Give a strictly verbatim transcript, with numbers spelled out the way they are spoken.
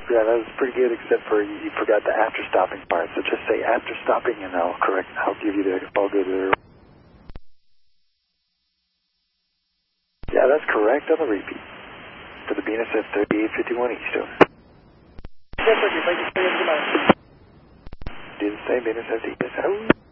Yeah, that was pretty good, except for you, you forgot the after stopping part. So just say after stopping, and I'll correct. I'll give you the. I'll go to. Yeah, that's correct on the repeat. For the B N S F thirty-eight fifty-one East. Over. Yes, sir. Thank you. Do the same, B N S F East.